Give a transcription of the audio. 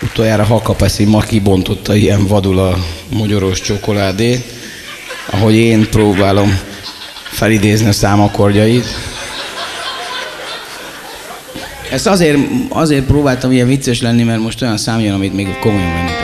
Utoljára Hakapeszi ma kibontotta ilyen vadul a mogyoros csokoládét, ahogy én próbálom felidézni a számakordjait. Ezt azért próbáltam ilyen vicces lenni, mert most olyan szám jön, amit még komolyan venni.